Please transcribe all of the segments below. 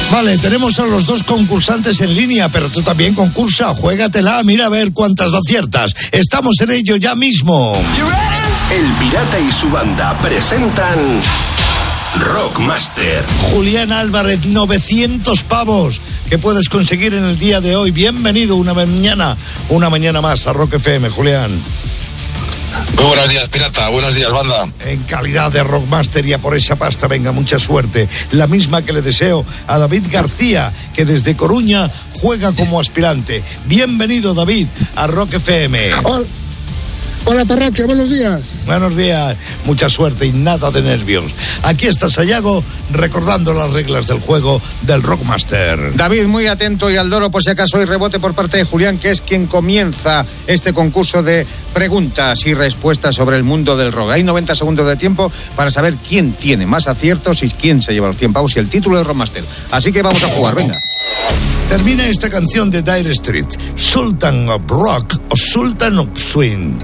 Vale, tenemos a los dos concursantes en línea, pero tú también concursa, juégatela, mira a ver cuántas aciertas. Estamos en ello ya mismo. El Pirata y su banda presentan Rockmaster. Julián Álvarez, 900 pavos que puedes conseguir en el día de hoy. Bienvenido una mañana más a Rock FM, Julián. Muy buenos días, Pirata. Buenos días, banda. En calidad de Rockmaster y a por esa pasta, venga, mucha suerte. La misma que le deseo a David García, que desde Coruña juega como aspirante. Bienvenido, David, a Rock FM. Hola, parroquia, buenos días. Buenos días, mucha suerte y nada de nervios. Aquí está Sayago recordando las reglas del juego del Rockmaster. David, muy atento y al loro por si acaso hay rebote por parte de Julián, que es quien comienza este concurso de preguntas y respuestas sobre el mundo del rock. Hay 90 segundos de tiempo para saber quién tiene más aciertos y quién se lleva los 100 pavos y el título de Rockmaster. Así que vamos a jugar, venga. Termina esta canción de Dire Street, Sultan of Rock o Sultan of Swing.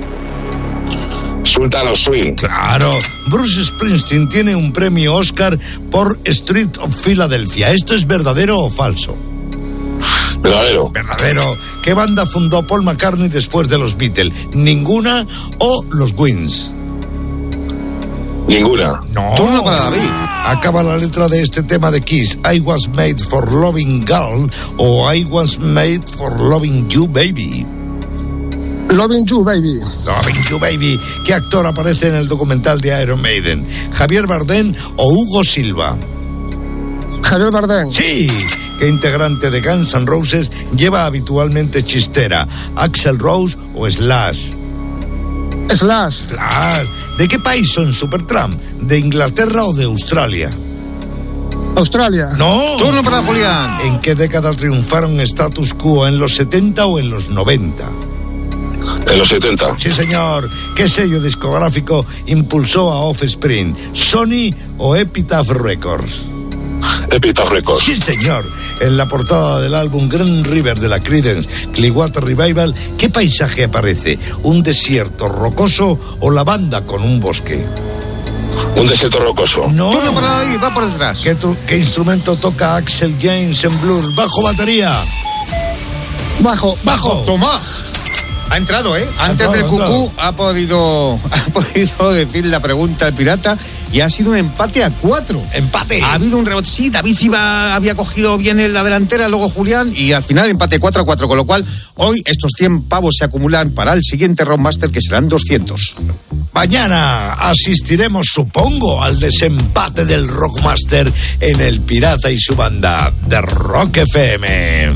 Sultan of Swing. Claro, Bruce Springsteen tiene un premio Oscar por Street of Philadelphia. ¿Esto es verdadero o falso? Verdadero. Verdadero. ¿Qué banda fundó Paul McCartney después de los Beatles? ¿Ninguna o los Wings? Ninguna. No. Turno para David. Acaba la letra de este tema de Kiss. I was made for loving girl o I was made for loving you, baby. Loving You, baby. Loving You, baby. ¿Qué actor aparece en el documental de Iron Maiden? ¿Javier Bardem o Hugo Silva? Javier Bardem. Sí. ¿Qué integrante de Guns N' Roses lleva habitualmente chistera? ¿Axl Rose o Slash? Slash. Slash. ¿De qué país son Supertramp? ¿De Inglaterra o de Australia? Australia. No. Turno para Julián. ¿En qué década triunfaron Status Quo? ¿En los 70 o en los 90? En los 70. Sí, señor. ¿Qué sello discográfico impulsó a Offspring? ¿Sony o Epitaph Records? Epitaph Records. Sí, señor. En la portada del álbum Green River de la Creedence Clearwater Revival, ¿qué paisaje aparece? ¿Un desierto rocoso o la banda con un bosque? Un desierto rocoso. No. Turno para David, va por detrás. ¿Qué instrumento toca Axl James en Blur? Bajo, batería. Bajo. Toma. Ha entrado, ¿eh? Antes del cucú ha podido decir la pregunta al pirata y ha sido un empate a 4. Empate. Ha habido un rebote. Sí, David había cogido bien en la delantera, luego Julián, y al final empate 4-4, con lo cual hoy estos 100 pavos se acumulan para el siguiente Rockmaster, que serán 200. Mañana asistiremos, supongo, al desempate del Rockmaster en el Pirata y su banda de Rock FM.